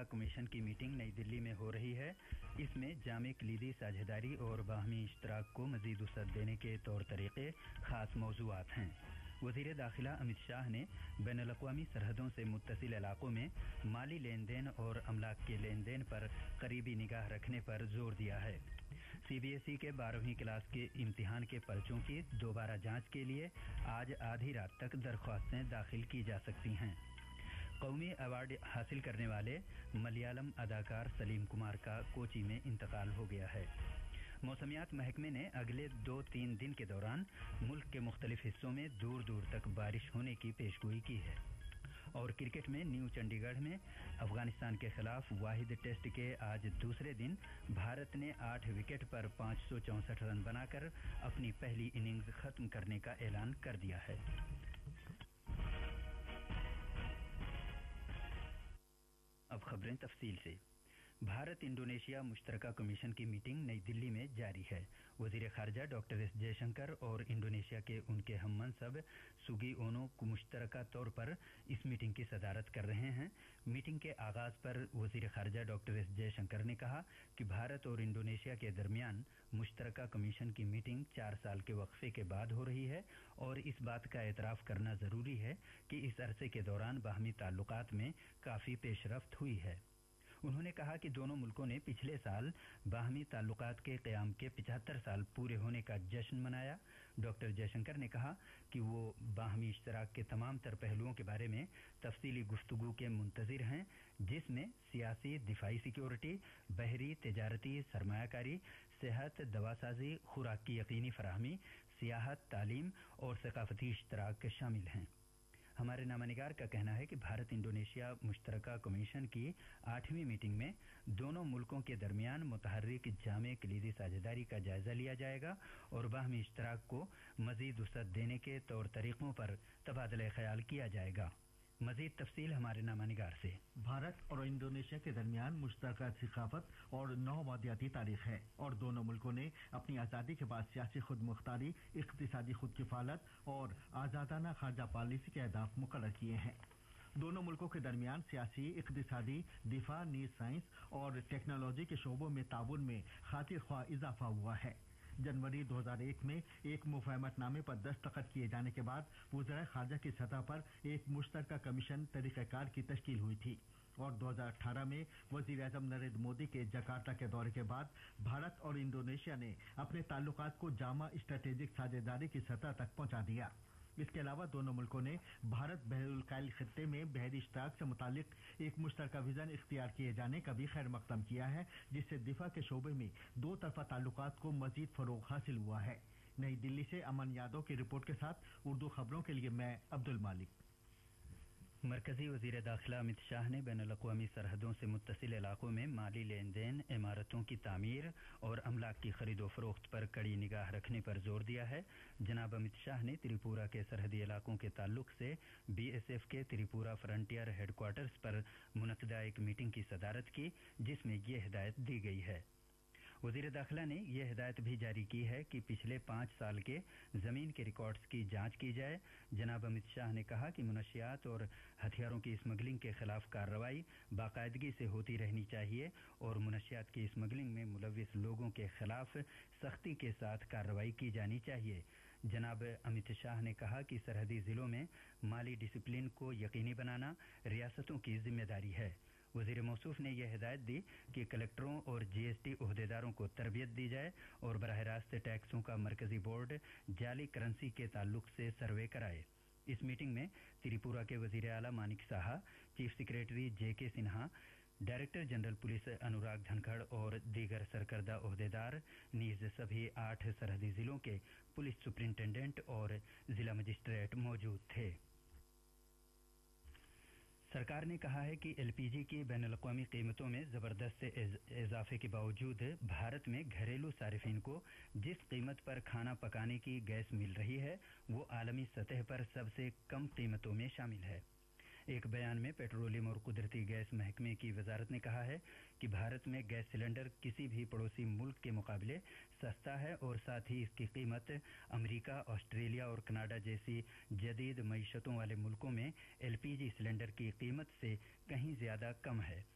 मुश्तरका commission की meeting नई दिल्ली में हो रही है। इसमें जामे कलीदी साझेदारी और बाहमी इश्तराक को मजीद वसअत देने के तौर तरीके खास मौज़ूआत हैं। वज़ीर दाखिला अमित शाह ने बैनुल-अक़वामी सरहदों से मुत्तसिल इलाकों में माली लेन देन और अमलाक के लेन देन पर करीबी निगाह रखने पर जोर दिया है। CBSE के 12वीं क्लास के इम्तिहान के पर्चों की दोबारा जांच के लिए आज आधी रात तक दरख्वास्तें दाखिल की जा सकती हैं। कौमी अवार्ड हासिल करने वाले मलयालम अदाकार सलीम कुमार का कोची में इंतकाल हो गया है। मौसमियात महकमे ने अगले 2-3 दिन के दौरान मुल्क के मुख्तलिफ हिस्सों में दूर दूर तक बारिश होने की पेशगोई की है। और क्रिकेट में न्यू चंडीगढ़ में अफगानिस्तान के खिलाफ वाहिद टेस्ट के आज दूसरे दिन भारत ने 8 विकेट पर 564 रन बनाकर अपनी पहली इनिंग्स खत्म करने का ऐलान कर दिया है। अब खबरें तफसील से। भारत इंडोनेशिया मुश्तरका कमीशन की मीटिंग नई दिल्ली में जारी है। वजीर खारजा डॉक्टर एस जयशंकर और इंडोनेशिया के उनके हम मनसब सुगी ओनो मुश्तरका तौर पर इस मीटिंग की सदारत कर रहे हैं। मीटिंग के आगाज पर वजीर खारजा डॉक्टर एस जयशंकर ने कहा कि भारत और इंडोनेशिया के दरमियान मुश्तरका कमीशन की मीटिंग 4 साल के वक्फे के बाद हो रही है और इस बात का एतराफ़ करना ज़रूरी है कि इस अरसे के दौरान बाहमी ताल्लुकात में काफ़ी पेशरफ्त हुई है। उन्होंने कहा कि दोनों मुल्कों ने पिछले साल बाहमी ताल्लुकात के क़याम के 75 साल पूरे होने का जश्न मनाया। डॉक्टर जयशंकर ने कहा कि वो बाहमी इश्तराक के तमाम तर पहलुओं के बारे में तफसीली गुफ्तगू के मुंतज़िर हैं, जिसमें सियासी, दिफाई सिक्योरिटी, बहरी, तिजारती, सरमायाकारी, सेहत, दवासाजी, खुराक की यकीनी फराहमी, सियाहत, तालीम और सकाफती इश्तराक शामिल हैं। हमारे नामानिगार का कहना है कि भारत इंडोनेशिया मुश्तरका कमीशन की 8वीं मीटिंग में दोनों मुल्कों के दरमियान मुतहर्रिक जामे कलीदी साझेदारी का जायजा लिया जाएगा और बाहमी इश्तराक को मजीद वसअत देने के तौर तरीकों पर तबादला ख्याल किया जाएगा। मजीद तफसील हमारे नामानिगार से। भारत और इंडोनेशिया के दरमियान मुश्तरका सिकाफत और नौमादियाती तारीख है और दोनों मुल्कों ने अपनी आज़ादी के बाद सियासी खुद मुख्तारी, इक़्तिसादी खुद किफ़ालत और आज़ादाना खारजा पॉलिसी के अहदाफ मुकर्रर किए हैं। दोनों मुल्कों के दरमियान सियासी, इक़्तिसादी, दिफा, नीज़ साइंस और टेक्नोलॉजी के शोबों में ताउन में खातिर ख्वाह इजाफा हुआ है। जनवरी 2001 में एक मुफ़ाहमतनामे पर दस्तखत किए जाने के बाद वज़राए ख़ारजा की सतह पर एक मुश्तरका कमीशन तरीक़ाकार की तश्कील हुई थी और 2018 में वज़ीर-ए-आज़म नरेंद्र मोदी के जकार्ता के दौरे के बाद भारत और इंडोनेशिया ने अपने ताल्लुकात को जामा स्ट्रेटेजिक साझेदारी की सतह तक पहुंचा दिया। इसके अलावा दोनों मुल्कों ने भारत बहरुल खित्ते में बहरी इश्तराक से मुतालिक एक मुश्तरका विजन इख्तियार किए जाने का भी खैर मकदम किया है, जिससे दिफा के शोबे में दो तरफा ताल्लुकात को मजीद फरोग हासिल हुआ है। नई दिल्ली से अमन यादव की रिपोर्ट के साथ उर्दू खबरों के लिए मैं अब्दुल मालिक। मरकजी वजीर दाखिला अमित शाह ने बैनुल-अक़वामी सरहदों से मुत्तसिल इलाकों में माली लेन देन, इमारतों की तामीर और अमलाक की खरीदो फरोख्त पर कड़ी निगाह रखने पर जोर दिया है। जनाब अमित शाह ने त्रिपुरा के सरहदी इलाकों के ताल्लुक से BSF के त्रिपुरा फ्रंटियर हेडक्वार्टर्स पर मुनक़दा एक मीटिंग की सदारत की, जिसमें यह हिदायत दी गई है। वज़ीर दाखिला ने यह हिदायत भी जारी की है कि पिछले 5 साल के ज़मीन के रिकॉर्ड्स की जांच की जाए। जनाब अमित शाह ने कहा कि मुनशियात और हथियारों की स्मगलिंग के खिलाफ कार्रवाई बाकायदगी से होती रहनी चाहिए और मुनशियात की स्मगलिंग में मुलव्विस लोगों के खिलाफ सख्ती के साथ कार्रवाई की जानी चाहिए। जनाब अमित शाह ने कहा कि सरहदी ज़िलों में माली डिसिप्लिन को यकीनी बनाना रियासतों की जिम्मेदारी है। वज़ीर मौसूफ ने यह हिदायत दी कि कलेक्टरों और GST ओहदेदारों को तरबियत दी जाए और बराह रास्त टैक्सों का मरकजी बोर्ड जाली करेंसी के ताल्लुक से सर्वे कराए। इस मीटिंग में त्रिपुरा के वज़ीर आला Manik Saha, chief secretary JK Sinha, director general police अनुराग धनखड़ और दीगर सरकर्दा ओहदेदार नीज सभी 8 सरहदी जिलों के पुलिस सुपरिंटेंडेंट और जिला मजिस्ट्रेट मौजूद थे। सरकार ने कहा है कि LPG की बैनुल-अक़वामी कीमतों में ज़बरदस्त इजाफे के बावजूद भारत में घरेलू सारिफिन को जिस कीमत पर खाना पकाने की गैस मिल रही है वो आलमी सतह पर सबसे कम कीमतों में शामिल है। एक बयान में पेट्रोलियम और कुदरती गैस महकमे की वजारत ने कहा है कि भारत में गैस सिलेंडर किसी भी पड़ोसी मुल्क के मुकाबले सस्ता है और साथ ही इसकी कीमत अमेरिका, ऑस्ट्रेलिया और कनाडा जैसी जदीद मईशतों वाले मुल्कों में LPG सिलेंडर की कीमत से कहीं ज्यादा कम है।